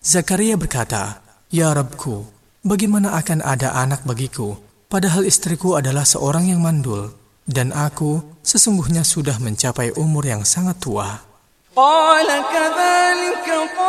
Zakaria berkata, "Ya Rabbku, bagaimana akan ada anak bagiku, padahal istriku adalah seorang yang mandul, dan aku sesungguhnya sudah mencapai umur yang sangat tua." قال كذلك